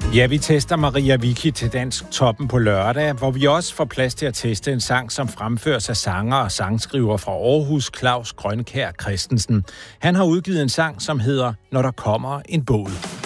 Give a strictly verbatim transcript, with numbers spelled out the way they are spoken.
Ja, vi tester Maria Wicki til Dansk Toppen på lørdag, hvor vi også får plads til at teste en sang, som fremføres af sanger og sangskriver fra Aarhus, Claus Grønkjær Christensen. Han har udgivet en sang, som hedder Når der kommer en båd.